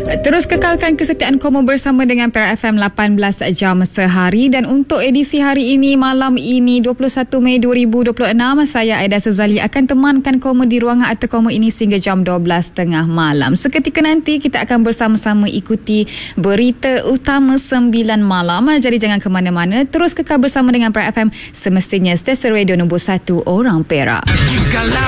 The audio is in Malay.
Terus kekalkan kesetiaan kamu bersama dengan Perak FM 18 jam sehari. Dan untuk edisi hari ini, malam ini 21 Mei 2026, saya Aida Sazali akan temankan kamu di ruangan atau kamu ini sehingga jam 12.30 malam. Seketika nanti kita akan bersama-sama ikuti berita utama 9 malam. Jadi jangan ke mana-mana, terus kekal bersama dengan Perak FM, semestinya stesen radio nombor 1 orang Perak.